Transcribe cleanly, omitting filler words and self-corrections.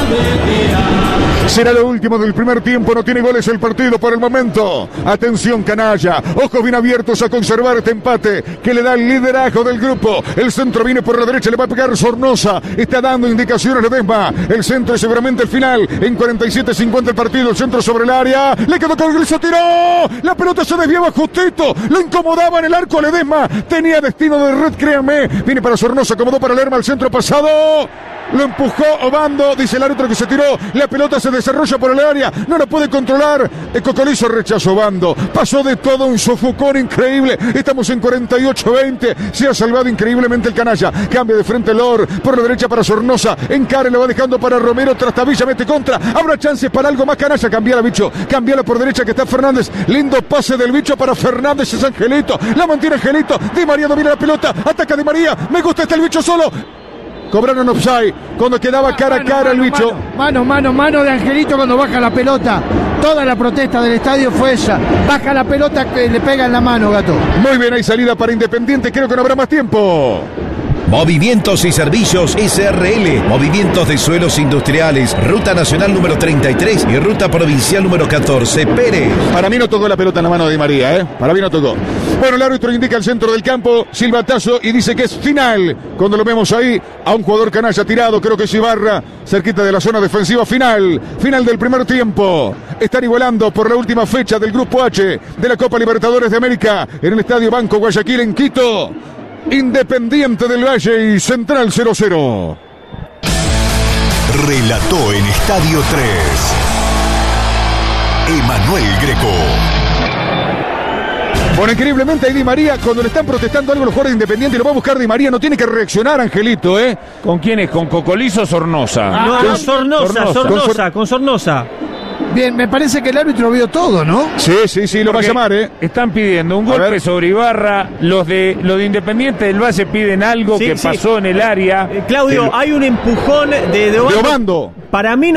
Será lo último del primer tiempo, no tiene goles el partido por el momento. Atención canalla, ojos bien abiertos a conservar este empate que le da el liderazgo del grupo. El centro viene por la derecha, le va a pegar Sornosa, está dando indicaciones Ledesma. El centro es seguramente el final, en 47-50 el partido, el centro sobre el área, le quedó con el se tiró, la pelota se desviaba justito, lo incomodaba en el arco Ledesma, tenía destino de red, créanme, viene para Sornosa, acomodó para Lerma, el centro pasado. Lo empujó Obando, dice el árbitro que se tiró. La pelota se desarrolla por el área. No la puede controlar. El Cocolizo rechazó Obando. Pasó de todo un sofocón increíble. Estamos en 48-20. Se ha salvado increíblemente el canalla. Cambia de frente Lor. Por la derecha para Sornosa. Encare, lo va dejando para Romero. Trastavilla mete contra. Habrá chances para algo más canalla. Cambiala, bicho. Cambiala por derecha que está Fernández. Lindo pase del bicho para Fernández. Es Angelito. La mantiene Angelito. Di María domina la pelota. Ataca Di María. Me gusta, está el bicho solo. Cobraron offside cuando quedaba cara a cara el bicho. Mano de Angelito cuando baja la pelota. Toda la protesta del estadio fue esa. Baja la pelota que le pega en la mano, Gato. Muy bien, hay salida para Independiente. Creo que no habrá más tiempo. Movimientos y Servicios SRL, Movimientos de Suelos Industriales, Ruta Nacional número 33 y Ruta Provincial número 14, Pérez. Para mí no tocó la pelota en la mano de Di María, Para mí no tocó. Bueno, el árbitro indica el centro del campo, silbatazo, y dice que es final. Cuando lo vemos ahí, a un jugador canalla tirado, creo que es Ibarra, cerquita de la zona defensiva, final del primer tiempo. Están igualando por la última fecha del Grupo H de la Copa Libertadores de América en el Estadio Banco Guayaquil en Quito. Independiente del Valle y Central 0-0. Relató en Estadio 3 Emanuel Greco. Bueno, increíblemente ahí Di María, cuando le están protestando algo los jugadores de Independiente, lo va a buscar Di María, no tiene que reaccionar Angelito, ¿Con quién es? ¿Con Cocolizo o Sornosa? Con Sornosa. Bien, me parece que el árbitro vio todo, ¿no? Sí, lo va a llamar, Están pidiendo un golpe sobre Ibarra. Los de Independiente del Valle piden algo que pasó en el área. Claudio, hay un empujón de Obando. Para mí no.